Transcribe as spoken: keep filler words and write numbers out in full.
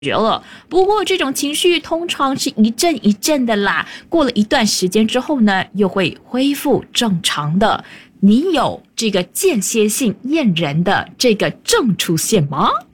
决了。不过这种情绪通常是一阵一阵的啦，过了一段时间之后呢，又会恢复正常的。你有这个间歇性厌人的这个症出现吗？